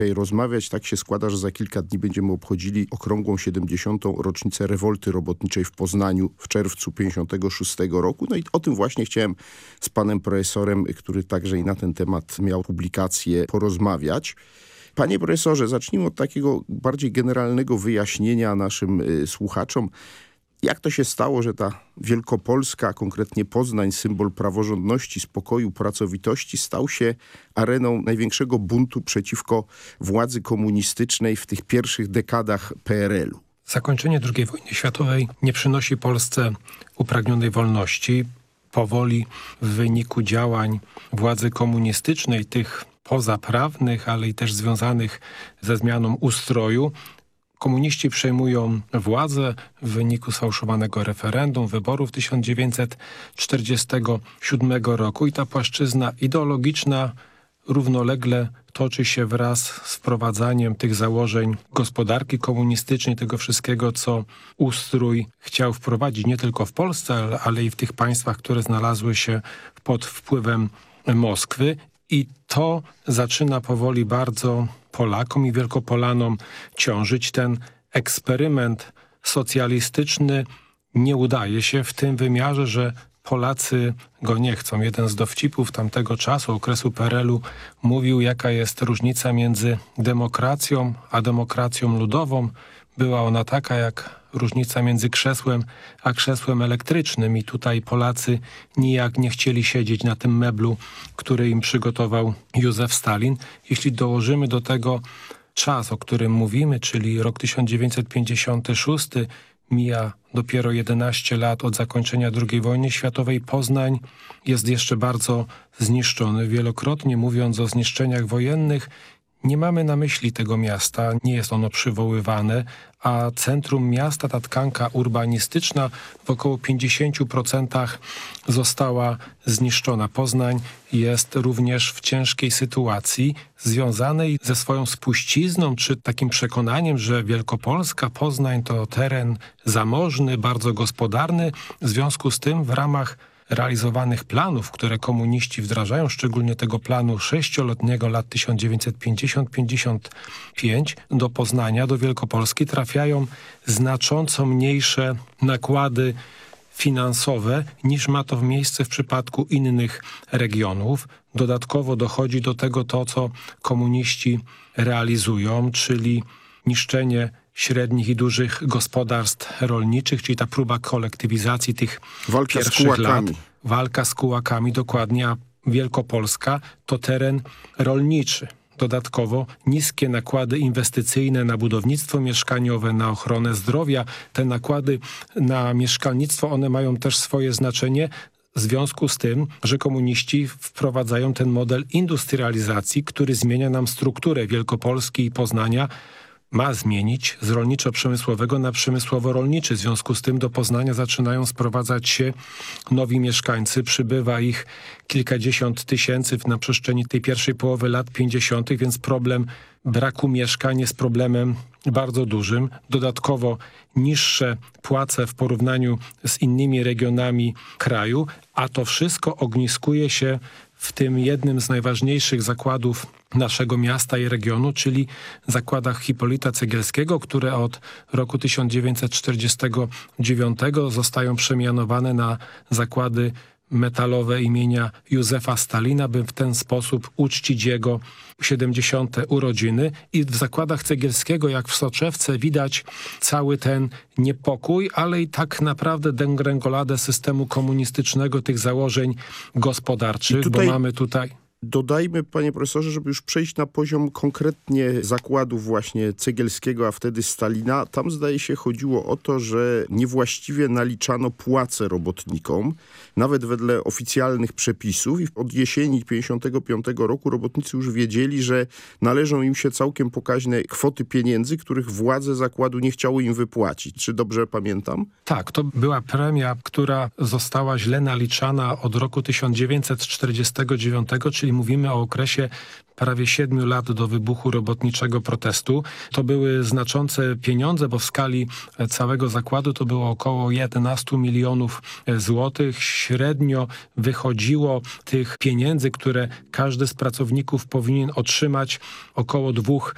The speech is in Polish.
rozmawiać. Tak się składa, że za kilka dni będziemy obchodzili okrągłą 70. rocznicę rewolty robotniczej w Poznaniu w czerwcu 56 roku. No i o tym właśnie chciałem z panem profesorem, który także i na ten temat miał publikację, porozmawiać. Panie profesorze, zacznijmy od takiego bardziej generalnego wyjaśnienia naszym słuchaczom. Jak to się stało, że ta Wielkopolska, konkretnie Poznań, symbol praworządności, spokoju, pracowitości, stał się areną największego buntu przeciwko władzy komunistycznej w tych pierwszych dekadach PRL-u? Zakończenie II wojny światowej nie przynosi Polsce upragnionej wolności. Powoli w wyniku działań władzy komunistycznej, tych pozaprawnych, ale i też związanych ze zmianą ustroju, komuniści przejmują władzę w wyniku sfałszowanego referendum, wyborów 1947 roku i ta płaszczyzna ideologiczna równolegle toczy się wraz z wprowadzaniem tych założeń gospodarki komunistycznej, tego wszystkiego, co ustrój chciał wprowadzić nie tylko w Polsce, ale i w tych państwach, które znalazły się pod wpływem Moskwy. I to zaczyna powoli bardzo Polakom i Wielkopolanom ciążyć. Ten eksperyment socjalistyczny nie udaje się w tym wymiarze, że Polacy go nie chcą. Jeden z dowcipów tamtego czasu, okresu PRL-u, mówił, jaka jest różnica między demokracją a demokracją ludową. Była ona taka jak różnica między krzesłem a krzesłem elektrycznym i tutaj Polacy nijak nie chcieli siedzieć na tym meblu, który im przygotował Józef Stalin. Jeśli dołożymy do tego czas, o którym mówimy, czyli rok 1956, mija dopiero 11 lat od zakończenia II wojny światowej, Poznań jest jeszcze bardzo zniszczony. Wielokrotnie mówiąc o zniszczeniach wojennych, nie mamy na myśli tego miasta, nie jest ono przywoływane, a centrum miasta, ta tkanka urbanistyczna w około 50% została zniszczona. Poznań jest również w ciężkiej sytuacji związanej ze swoją spuścizną, czy takim przekonaniem, że Wielkopolska, Poznań to teren zamożny, bardzo gospodarny. W związku z tym w ramach realizowanych planów, które komuniści wdrażają, szczególnie tego planu 6-letniego lat 1950-55, do Poznania, do Wielkopolski trafiają znacząco mniejsze nakłady finansowe niż ma to miejsce w przypadku innych regionów. Dodatkowo dochodzi do tego to, co komuniści realizują, czyli niszczenie średnich i dużych gospodarstw rolniczych, czyli ta próba kolektywizacji tych pierwszych lat. Walka z kułakami, dokładnie, a Wielkopolska to teren rolniczy. Dodatkowo niskie nakłady inwestycyjne na budownictwo mieszkaniowe, na ochronę zdrowia. Te nakłady na mieszkalnictwo, one mają też swoje znaczenie w związku z tym, że komuniści wprowadzają ten model industrializacji, który zmienia nam strukturę Wielkopolski i Poznania, ma zmienić z rolniczo-przemysłowego na przemysłowo-rolniczy. W związku z tym do Poznania zaczynają sprowadzać się nowi mieszkańcy. Przybywa ich kilkadziesiąt tysięcy na przestrzeni tej pierwszej połowy lat 50., więc problem braku mieszkań jest problemem bardzo dużym. Dodatkowo niższe płace w porównaniu z innymi regionami kraju, a to wszystko ogniskuje się w tym jednym z najważniejszych zakładów naszego miasta i regionu, czyli zakładach Hipolita Cegielskiego, które od roku 1949 zostają przemianowane na zakłady metalowe imienia Józefa Stalina, by w ten sposób uczcić jego 70. urodziny. I w zakładach Cegielskiego, jak w soczewce, widać cały ten niepokój, ale i tak naprawdę degrengoladę systemu komunistycznego, tych założeń gospodarczych, bo mamy tutaj... Dodajmy, panie profesorze, żeby już przejść na poziom konkretnie zakładów właśnie Cegielskiego, a wtedy Stalina. Tam zdaje się chodziło o to, że niewłaściwie naliczano płace robotnikom, nawet wedle oficjalnych przepisów. I od jesieni 55 roku robotnicy już wiedzieli, że należą im się całkiem pokaźne kwoty pieniędzy, których władze zakładu nie chciały im wypłacić. Czy dobrze pamiętam? Tak, to była premia, która została źle naliczana od roku 1949, czyli mówimy o okresie prawie 7 lat do wybuchu robotniczego protestu. To były znaczące pieniądze, bo w skali całego zakładu to było około 11 milionów złotych. Średnio wychodziło tych pieniędzy, które każdy z pracowników powinien otrzymać, około 2